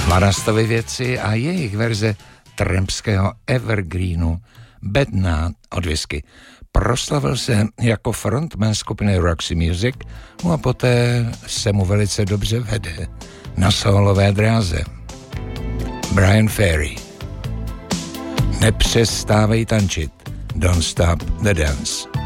Marastovi věci a jejich verze trampského evergreenu Bedná od Whisky. Proslavil se jako frontman skupiny Roxy Music, no a poté se mu velice dobře vede na solové dráze. Brian Ferry. Nepřestávej tančit. Don't stop the dance.